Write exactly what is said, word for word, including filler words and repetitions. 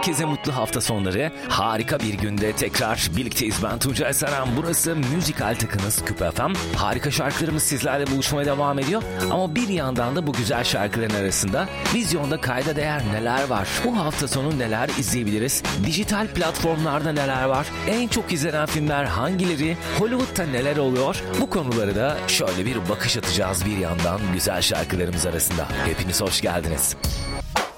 Herkese mutlu hafta sonları. Harika bir günde tekrar birlikteyiz. Ben Tuncay Saran. Burası Müzikal Takınız Küp F M. Harika şarkılarımız sizlerle buluşmaya devam ediyor. Ama bir yandan da bu güzel şarkıların arasında vizyonda kayda değer neler var? Bu hafta sonu neler izleyebiliriz? Dijital platformlarda neler var? En çok izlenen filmler hangileri? Hollywood'da neler oluyor? Bu konuları da şöyle bir bakış atacağız bir yandan güzel şarkılarımız arasında. Hepiniz hoş geldiniz.